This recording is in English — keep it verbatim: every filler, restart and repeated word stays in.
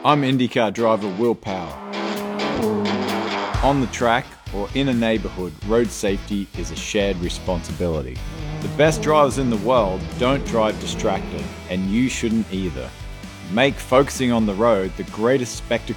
I'm IndyCar driver Will Power. On the track or in a neighborhood, road safety is a shared responsibility. The best drivers in the world don't drive distracted, and you shouldn't either. Make focusing on the road the greatest spectacle